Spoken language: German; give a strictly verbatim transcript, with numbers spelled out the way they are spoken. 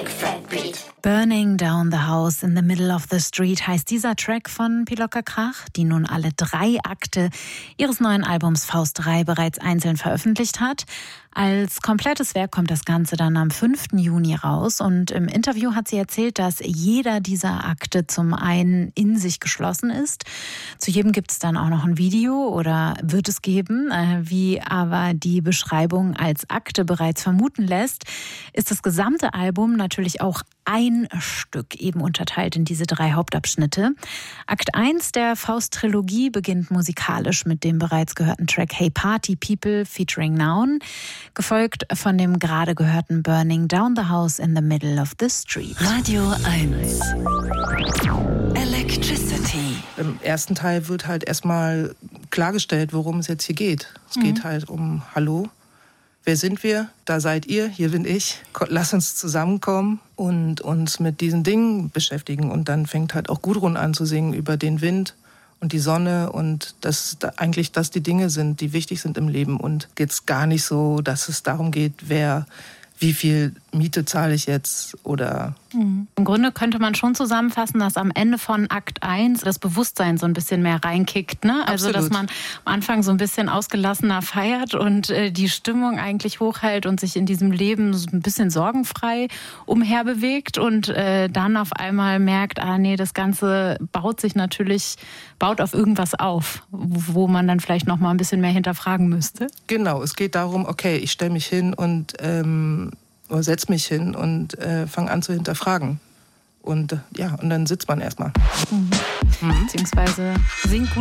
Big Fat Beat. Burning Down the House in the Middle of the Street heißt dieser Track von Pilocka Krach, die nun alle drei Akte ihres neuen Albums Faust drei bereits einzeln veröffentlicht hat. Als komplettes Werk kommt das Ganze dann am fünften Juni raus und im Interview hat sie erzählt, dass jeder dieser Akte zum einen in sich geschlossen ist. Zu jedem gibt es dann auch noch ein Video oder wird es geben. Wie aber die Beschreibung als Akte bereits vermuten lässt, ist das gesamte Album natürlich auch ein Stück, eben unterteilt in diese drei Hauptabschnitte. Akt eins der Faust-Trilogie beginnt musikalisch mit dem bereits gehörten Track Hey Party People featuring Noun, gefolgt von dem gerade gehörten Burning Down the House in the Middle of the Street. Radio eins. Electricity. Im ersten Teil wird halt erstmal klargestellt, worum es jetzt hier geht. Es mhm. geht halt um Hallo. Wer sind wir? Da seid ihr, hier bin ich. Lass uns zusammenkommen und uns mit diesen Dingen beschäftigen. Und dann fängt halt auch Gudrun an zu singen über den Wind und die Sonne und dass da eigentlich das die Dinge sind, die wichtig sind im Leben. Und geht's gar nicht so, dass es darum geht, wer, wie viel Miete zahle ich jetzt oder... Mhm. Im Grunde könnte man schon zusammenfassen, dass am Ende von Akt eins das Bewusstsein so ein bisschen mehr reinkickt. Ne? Also Absolut. dass man am Anfang so ein bisschen ausgelassener feiert und äh, die Stimmung eigentlich hochhält und sich in diesem Leben so ein bisschen sorgenfrei umherbewegt und äh, dann auf einmal merkt, ah nee, das Ganze baut sich natürlich, baut auf irgendwas auf, wo man dann vielleicht noch mal ein bisschen mehr hinterfragen müsste. Genau, es geht darum, okay, ich stelle mich hin und ähm, oder setz mich hin und äh, fange an zu hinterfragen. Und äh, ja, und dann sitzt man erstmal. Mhm. Mhm. Beziehungsweise singt gut